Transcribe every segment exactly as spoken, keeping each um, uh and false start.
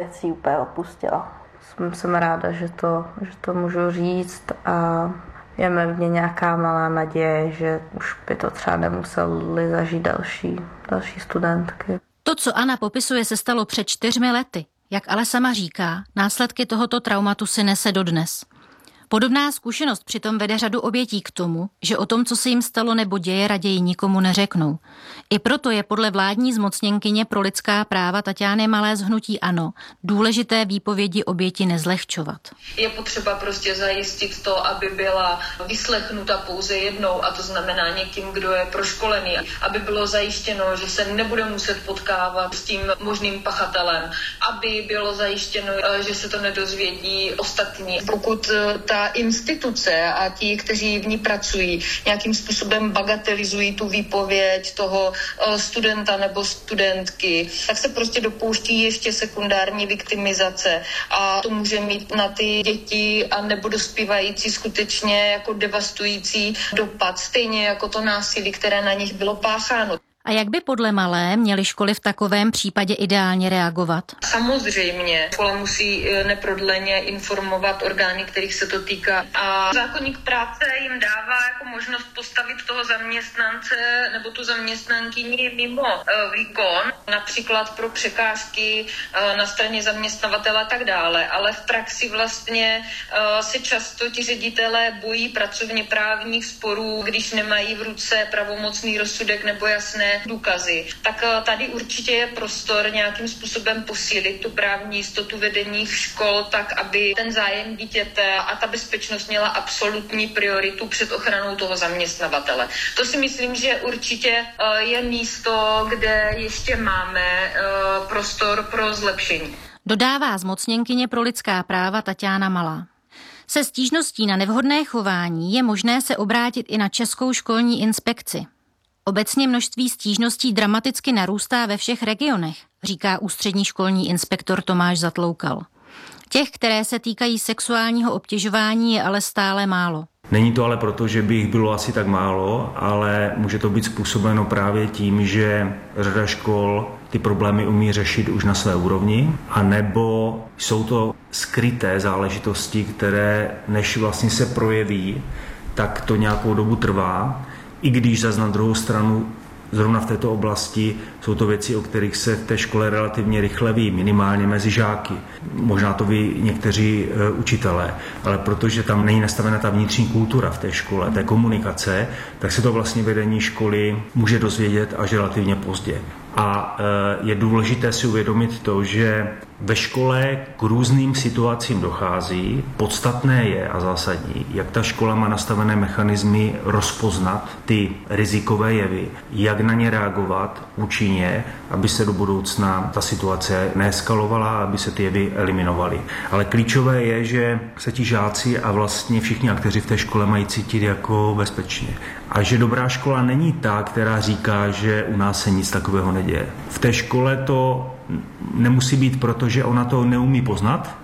věcí úplně opustila. Jsem, jsem ráda, že to, že to můžu říct a je ve mně nějaká malá naděje, že už by to třeba nemuseli zažít další, další studentky. To, co Anna popisuje, se stalo před čtyřmi lety. Jak ale sama říká, následky tohoto traumatu si nese dodnes. Podobná zkušenost přitom vede řadu obětí k tomu, že o tom, co se jim stalo nebo děje, raději nikomu neřeknou. I proto je podle vládní zmocněnkyně pro lidská práva Taťány Malé z hnutí ANO důležité výpovědi oběti nezlehčovat. Je potřeba prostě zajistit to, aby byla vyslechnuta pouze jednou, a to znamená někým, kdo je proškolený, aby bylo zajištěno, že se nebude muset potkávat s tím možným pachatelem, aby bylo zajištěno, že se to nedozvědí ostatní. Pokud ta instituce a ti, kteří v ní pracují, nějakým způsobem bagatelizují tu výpověď toho studenta nebo studentky, tak se prostě dopouští ještě sekundární viktimizace a to může mít na ty děti a nebo dospívající skutečně jako devastující dopad, stejně jako to násilí, které na nich bylo pácháno. A jak by podle Malé měly školy v takovém případě ideálně reagovat? Samozřejmě, škola musí neprodleně informovat orgány, kterých se to týká. A zákoník práce jim dává jako možnost postavit toho zaměstnance nebo tu zaměstnankyni mimo výkon, například pro překážky na straně zaměstnavatele a tak dále. Ale v praxi vlastně se často ti ředitelé bojí pracovně právních sporů, když nemají v ruce pravomocný rozsudek nebo jasné důkazy. Tak tady určitě je prostor nějakým způsobem posílit tu právní jistotu vedení škol tak, aby ten zájem dítěte a ta bezpečnost měla absolutní prioritu před ochranou toho zaměstnavatele. To si myslím, že určitě je místo, kde ještě máme prostor pro zlepšení. Dodává zmocněnkyně pro lidská práva Taťána Malá. Se stížností na nevhodné chování je možné se obrátit i na Českou školní inspekci. Obecně množství stížností dramaticky narůstá ve všech regionech, říká ústřední školní inspektor Tomáš Zatloukal. Těch, které se týkají sexuálního obtěžování, je ale stále málo. Není to ale proto, že by jich bylo asi tak málo, ale může to být způsobeno právě tím, že řada škol ty problémy umí řešit už na své úrovni, anebo jsou to skryté záležitosti, které než vlastně se projeví, tak to nějakou dobu trvá. I když zas na druhou stranu zrovna v této oblasti jsou to věci, o kterých se v té škole relativně rychle ví, minimálně mezi žáky. Možná to ví někteří e, učitelé, ale protože tam není nastavena ta vnitřní kultura v té škole, té komunikace, tak se to vlastně vedení školy může dozvědět až relativně pozdě. A je důležité si uvědomit to, že ve škole k různým situacím dochází. Podstatné je a zásadní, jak ta škola má nastavené mechanismy rozpoznat ty rizikové jevy, jak na ně reagovat účinně, aby se do budoucna ta situace neeskalovala, aby se ty jevy eliminovaly. Ale klíčové je, že se ti žáci a vlastně všichni aktéři v té škole mají cítit jako bezpečně. A že dobrá škola není ta, která říká, že u nás se nic takového neděje. V té škole to nemusí být proto, že ona to neumí poznat,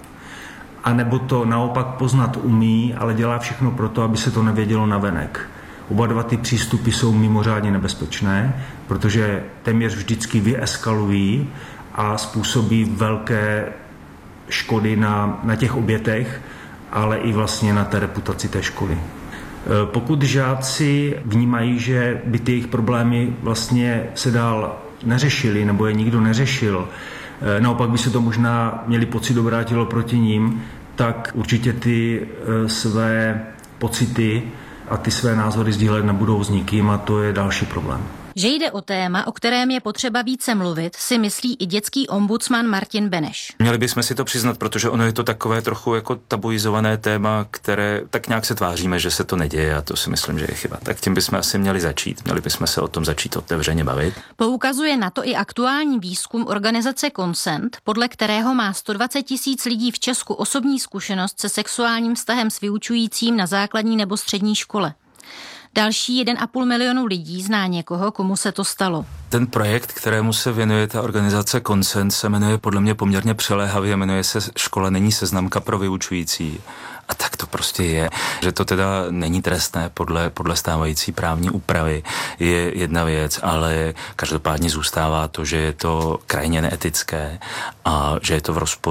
anebo to naopak poznat umí, ale dělá všechno proto, aby se to nevědělo navenek. Oba dva ty přístupy jsou mimořádně nebezpečné, protože téměř vždycky vyeskalují a způsobí velké škody na, na těch obětech, ale i vlastně na té reputaci té školy. Pokud žáci vnímají, že by ty jejich problémy vlastně se dál neřešili, nebo je nikdo neřešil, naopak by se to možná měli pocit obrátilo proti ním, tak určitě ty své pocity a ty své názory sdílet nebudou s nikým a to je další problém. Že jde o téma, o kterém je potřeba více mluvit, si myslí i dětský ombudsman Martin Beneš. Měli bychom si to přiznat, protože ono je to takové trochu jako tabuizované téma, které tak nějak se tváříme, že se to neděje a to si myslím, že je chyba. Tak tím bychom asi měli začít. Měli bychom se o tom začít otevřeně bavit. Poukazuje na to i aktuální výzkum organizace Consent, podle kterého má sto dvacet tisíc lidí v Česku osobní zkušenost se sexuálním vztahem s vyučujícím na základní nebo střední škole. Další jeden a půl milionu lidí zná někoho, komu se to stalo. Ten projekt, kterému se věnuje ta organizace Consent, se jmenuje podle mě poměrně přiléhavě, jmenuje se Škola není seznamka pro vyučující. A tak to prostě je. Že to teda není trestné podle, podle stávající právní úpravy je jedna věc, ale každopádně zůstává to, že je to krajně neetické a že je to v rozporu